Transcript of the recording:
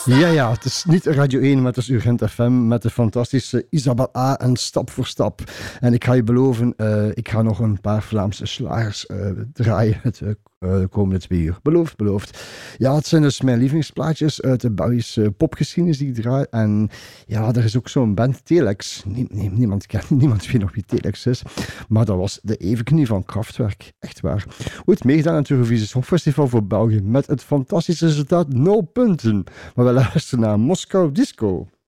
Ja, het is niet Radio 1, maar het is Urgent FM met de fantastische Isabel A. en Stap voor Stap. En ik ga je beloven, ik ga nog een paar Vlaamse slagers draaien de komende 2 uur. Beloofd. Ja, het zijn dus mijn lievelingsplaatjes uit de Belgische popgeschiedenis die ik draai. En ja, er is ook zo'n band, Telex. Niemand weet nog wie Telex is. Maar dat was de evenknie van Kraftwerk. Echt waar. Ooit meegedaan aan het Eurovisie Songfestival voor België met het fantastische resultaat 0 punten. Maar we luisteren naar Moskou Disco.